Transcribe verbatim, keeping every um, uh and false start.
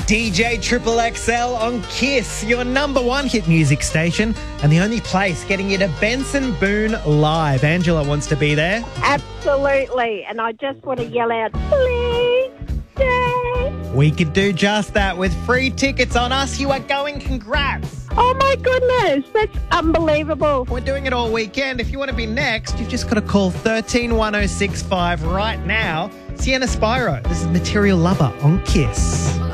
D J Triple X L on Kiss, your number one hit music station and the only place getting you to Benson Boone live. Angela wants to be there. Absolutely. And I just want to yell out, please stay. We could do just that with free tickets on us. You are going. Congrats. Oh, my goodness. That's unbelievable. We're doing it all weekend. If you want to be next, you've just got to call one three one oh six five right now. Sienna Spyro, this is Material Lover on Kiss.